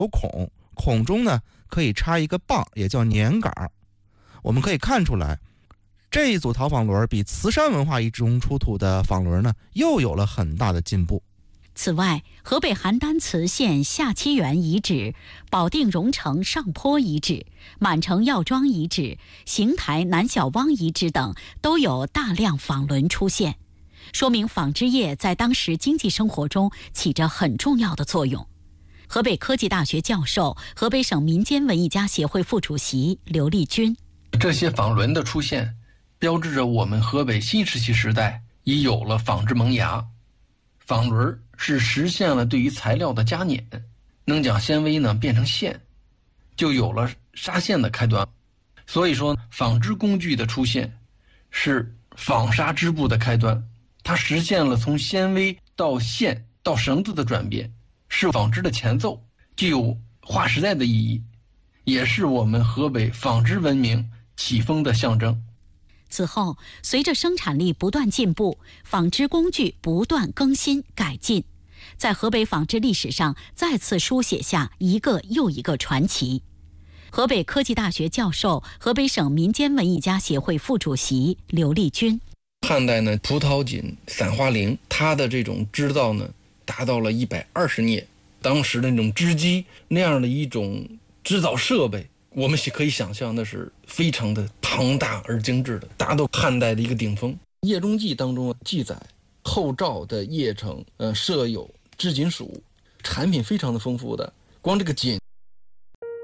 有孔，孔中呢可以插一个棒，也叫年杆。我们可以看出来，这一组陶坊轮比慈山文化遗址中出土的坊轮呢又有了很大的进步。 此外，河北邯郸磁县下七原遗址、保定荣城上坡遗址、满城药庄遗址、邢台南小汪遗址等都有大量坊轮出现，说明纺织业在当时经济生活中起着很重要的作用。河北科技大学教授、河北省民间文艺家协会副主席刘立军： 这些坊轮的出现，标志着我们河北新石器时代已有了纺织萌芽。坊轮是实现了对于材料的加碾，能将纤维呢变成线，就有了纱线的开端。所以说，纺织工具的出现是纺纱织布的开端，它实现了从纤维到线到绳子的转变，是纺织的前奏，具有划时代的意义，也是我们河北纺织文明起风的象征。 此后，随着生产力不断进步，纺织工具不断更新改进，在河北纺织历史上再次书写下一个又一个传奇。河北科技大学教授、河北省民间文艺家协会副主席刘立军： 汉代呢，葡萄锦、散花绫，它的这种织造呢，达到了120涅。当时的那种织机那样的一种制造设备，我们可以想象那是非常的庞大而精致的，达到汉代的一个顶峰。叶中记当中记载，后赵的邺城设有织锦署，产品非常的丰富的。光这个锦